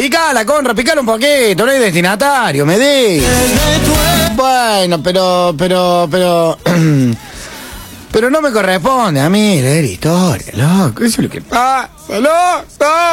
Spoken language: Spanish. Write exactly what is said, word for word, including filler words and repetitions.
Picala, Conra, picala un poquito, no hay destinatario, me di. Bueno, pero, pero, pero... pero no me corresponde a mí leer historia, loco. Eso es lo que pasa, loco.